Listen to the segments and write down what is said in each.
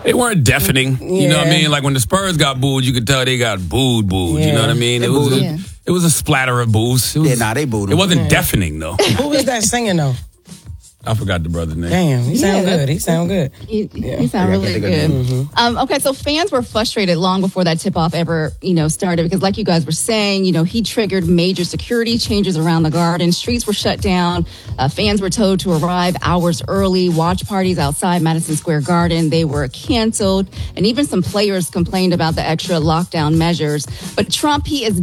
They weren't deafening. You know what I mean? Like when the Spurs got booed, you could tell they got booed. Yeah. You know what I mean? It was a splatter of boos. They booed him. It wasn't deafening, though. Who was that singing, though? I forgot the brother's name. Damn, he sound good. He sound good. He sound really good. Okay, so fans were frustrated long before that tip-off ever, started because like you guys were saying, he triggered major security changes around the Garden. Streets were shut down. Fans were told to arrive hours early. Watch parties outside Madison Square Garden, they were canceled. And even some players complained about the extra lockdown measures. But Trump, he's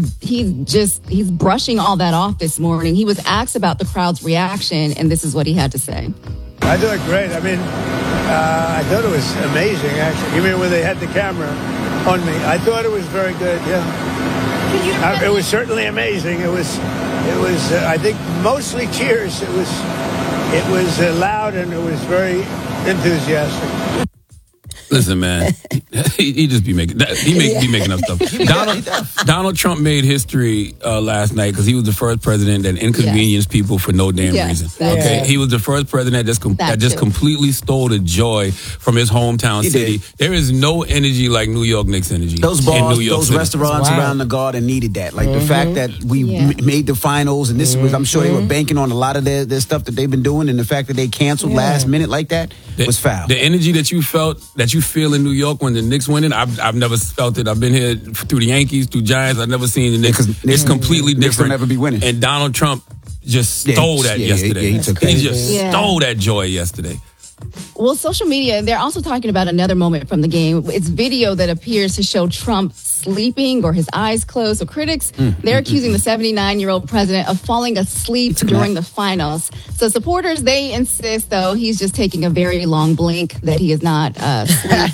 brushing all that off this morning. He was asked about the crowd's reaction, and this is what he had to say. I thought great. I mean, I thought it was amazing, actually. You mean when they had the camera on me? I thought it was very good, yeah. It was certainly amazing. It was. I think, mostly cheers. It was loud and it was very enthusiastic. Listen, man, he just be making up stuff. Donald Trump made history last night because he was the first president that inconvenienced people for no damn reason. Okay, he was the first president that just completely stole the joy from his hometown city. There is no energy like New York Knicks energy. Those bars, New York those City. restaurants around the Garden needed that. Like the fact that we made the finals, and this was, I'm sure they were banking on a lot of their stuff that they've been doing, and the fact that they canceled last minute like that was foul. The energy that you feel in New York when the Knicks winning, I've never felt it. I've been here through the Yankees, through Giants. I've never seen the Knicks. It's completely different. Knicks will never be winning. And Donald Trump just stole that yesterday. He stole that joy yesterday. Well, social media, they're also talking about another moment from the game. It's video that appears to show Trump sleeping or his eyes closed. So critics, they're accusing the 79-year-old president of falling asleep during the finals. So supporters, they insist, though, he's just taking a very long blink, that he is not asleep.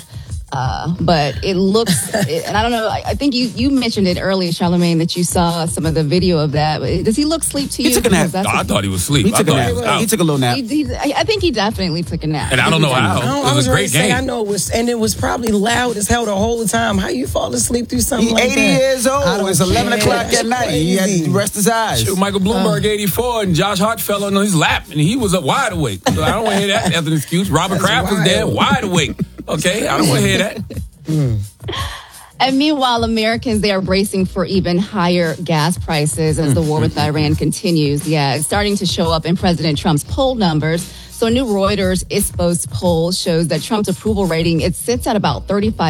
But it looks, and I don't know, I think you mentioned it earlier, Charlamagne, that you saw some of the video of that. Does he look asleep to you? He took a nap. I thought he was asleep. He took a little nap. I think he definitely took a nap. And I don't know how. It was a great game. I know it was probably loud as hell the whole time. How you fall asleep through something like that? He's 80 years old. It's 11 o'clock at night. He had to rest his eyes. Shoot, Michael Bloomberg, 84, and Josh Hart fell on his lap, and he was up wide awake. So I don't want to hear that as an excuse. Robert Kraft was there, wide awake. Okay, I don't want to hear that. And meanwhile, Americans, they are bracing for even higher gas prices as the war with Iran continues. Yeah, it's starting to show up in President Trump's poll numbers. So a new Reuters ISPOS poll shows that Trump's approval rating, it sits at about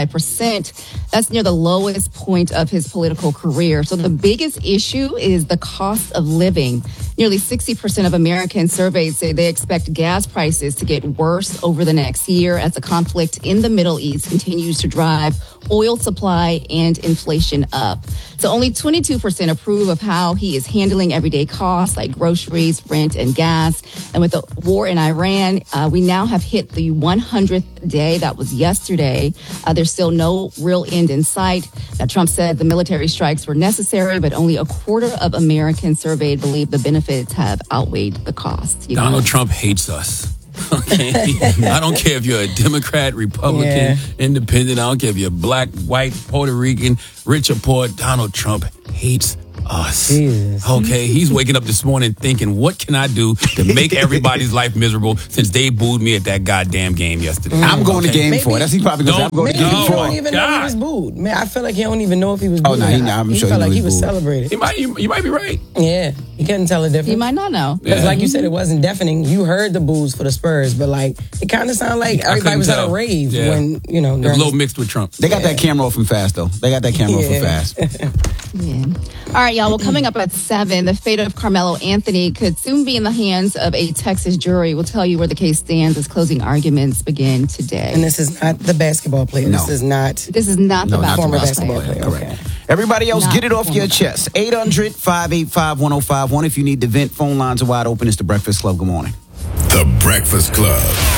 35%. That's near the lowest point of his political career. So the biggest issue is the cost of living. Nearly 60% of Americans surveyed say they expect gas prices to get worse over the next year as the conflict in the Middle East continues to drive oil supply and inflation up. So only 22% approve of how he is handling everyday costs like groceries, rent, and gas. And with the war in Iran, we now have hit the 100th day. That was yesterday. There's still no real end in sight. Now, Trump said the military strikes were necessary, but only a quarter of Americans surveyed believe the benefits have outweighed the costs. Donald Trump hates us. Okay, I don't care if you're a Democrat, Republican, Independent. I don't care if you're black, white, Puerto Rican, rich or poor. Donald Trump hates us. Jesus. Okay, he's waking up this morning thinking, what can I do to make everybody's life miserable since they booed me at that goddamn game yesterday? I'm going to game for it. That's he probably goes, I'm going to game for it. He don't even know he was booed. Man, I feel like he don't even know if he was booed. Oh, no, I'm sure he felt like he was booed. celebrated. You might be right. Yeah, he couldn't tell the difference. You might not know. Because like you said, it wasn't deafening. You heard the boos for the Spurs, but like it kind of sounded like everybody was at a rave when, it was a little mixed with Trump. They got that camera off from Fast, though. They got that camera off from Fast. All right, y'all. Well, coming up at 7, the fate of Carmelo Anthony could soon be in the hands of a Texas jury. We'll tell you where the case stands as closing arguments begin today. And this is not the basketball player. No. This is not the former basketball player. Correct. Okay. Everybody else, get it off your chest. 800-585-1051. If you need to vent, phone lines are wide open. It's The Breakfast Club. Good morning. The Breakfast Club.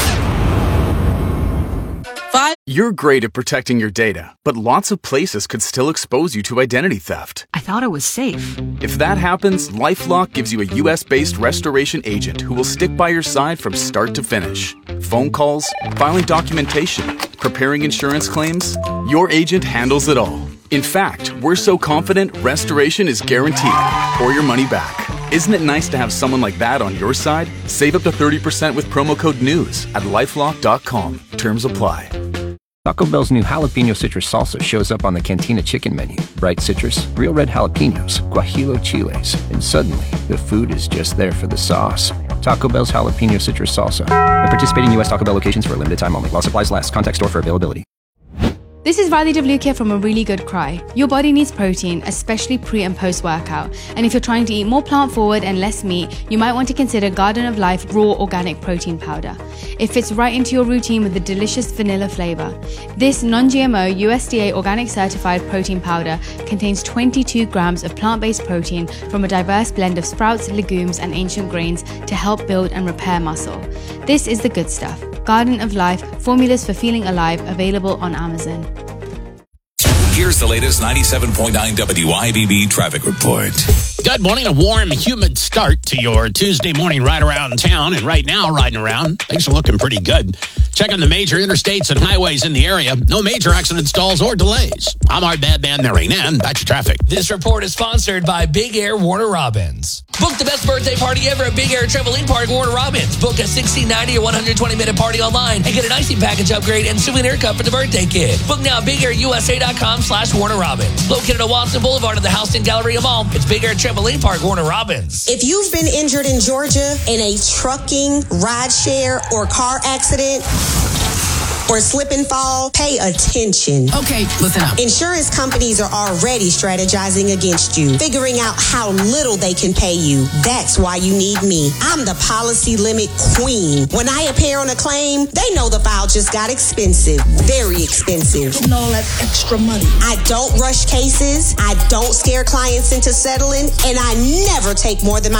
You're great at protecting your data, but lots of places could still expose you to identity theft. I thought it was safe. If that happens, LifeLock gives you a U.S.-based restoration agent who will stick by your side from start to finish. Phone calls, filing documentation, preparing insurance claims, your agent handles it all. In fact, we're so confident restoration is guaranteed or your money back. Isn't it nice to have someone like that on your side? Save up to 30% with promo code NEWS at LifeLock.com. Terms apply. Taco Bell's new jalapeno citrus salsa shows up on the Cantina chicken menu. Bright citrus, real red jalapenos, guajillo chiles, and suddenly the food is just there for the sauce. Taco Bell's jalapeno citrus salsa. At participating U.S. Taco Bell locations for a limited time only. While supplies last. Contact store for availability. This is Radhi Devlukia from A Really Good Cry. Your body needs protein, especially pre and post workout. And if you're trying to eat more plant forward and less meat, you might want to consider Garden of Life Raw Organic Protein Powder. It fits right into your routine with the delicious vanilla flavor. This non-GMO USDA organic certified protein powder contains 22 grams of plant-based protein from a diverse blend of sprouts, legumes, and ancient grains to help build and repair muscle. This is the good stuff. Garden of Life, formulas for feeling alive, available on Amazon. Here's the latest 97.9 WIBB traffic report. Good morning. A warm, humid start to your Tuesday morning ride around town. And right now, riding around, things are looking pretty good. Checking the major interstates and highways in the area. No major accident stalls or delays. I'm our bad man, Mary Nan. Back to traffic. This report is sponsored by Big Air Warner Robins. Book the best birthday party ever at Big Air Trampoline Park Warner Robins. Book a $16.90 or 120-minute party online and get an icing package upgrade and souvenir cup for the birthday kid. Book now at BigAirUSA.com/Warner Robins. Located at Watson Boulevard at the Houston Galleria Mall. It's Big Air Trampoline Park Warner Robins. If you've been injured in Georgia in a trucking, rideshare, or car accident, or slip and fall, pay attention. Okay, listen up. Insurance companies are already strategizing against you, figuring out how little they can pay you. That's why you need me. I'm the policy limit queen. When I appear on a claim, they know the file just got expensive, very expensive. And all that extra money. I don't rush cases, I don't scare clients into settling, and I never take more than my